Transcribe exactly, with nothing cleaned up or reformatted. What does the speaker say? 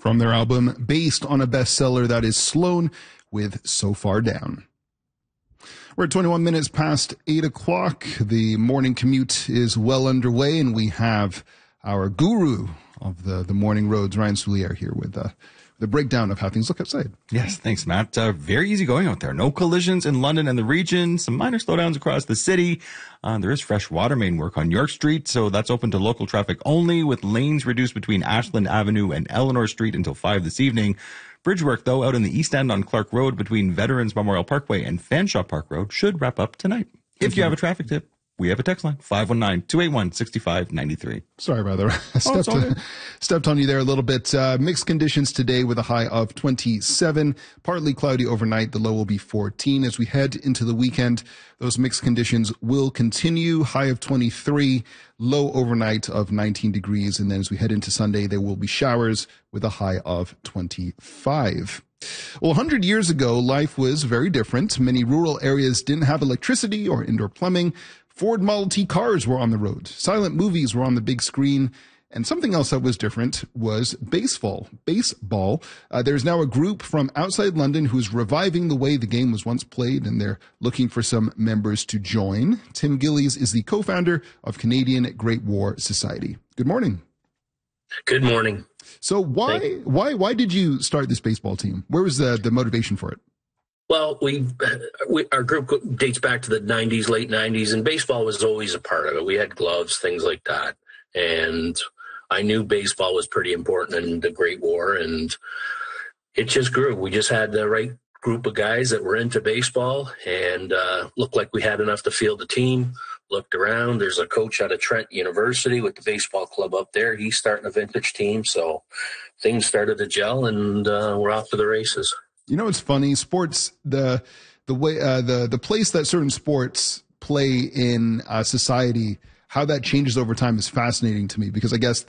from their album based on a bestseller that is Sloan with So Far Down. We're at twenty-one minutes past eight o'clock. The morning commute is well underway, and we have our guru of the, the morning roads, Ryan Soulier, here with uh, the breakdown of how things look outside. Yes, thanks, Matt. Uh, very easy going out there. No collisions in London and the region. Some minor slowdowns across the city. Uh, there is fresh water main work on York Street, so that's open to local traffic only, with lanes reduced between Ashland Avenue and Eleanor Street until five this evening. Bridge work, though, out in the East End on Clark Road between Veterans Memorial Parkway and Fanshawe Park Road should wrap up tonight. If you have a traffic tip, we have a text line, five one nine, two eight one, six five nine three. Sorry about that. I stepped, oh, stepped on you there a little bit. Uh, mixed conditions today with a high of twenty-seven. Partly cloudy overnight. The low will be fourteen. As we head into the weekend, those mixed conditions will continue. High of twenty-three, low overnight of nineteen degrees. And then as we head into Sunday, there will be showers with a high of twenty-five. Well, one hundred years ago, life was very different. Many rural areas didn't have electricity or indoor plumbing. Ford Model T cars were on the road. Silent movies were on the big screen. And something else that was different was baseball. Baseball. Uh, there's now a group from outside London who's reviving the way the game was once played, and they're looking for some members to join. Tim Gillies is the co-founder of Canadian Great War Society. Good morning. Good morning. So why why why did you start this baseball team? Where was the, the motivation for it? Well, we, we our group dates back to the nineties, late nineties, and baseball was always a part of it. We had gloves, things like that. And I knew baseball was pretty important in the Great War, and it just grew. We just had the right group of guys that were into baseball, and uh, looked like we had enough to field the team. Looked around. There's a coach out of Trent University with the baseball club up there. He's starting a vintage team, so things started to gel, and uh, we're off to the races. You know, it's funny. Sports, the the way uh, the the place that certain sports play in uh, society, how that changes over time is fascinating to me, because I guess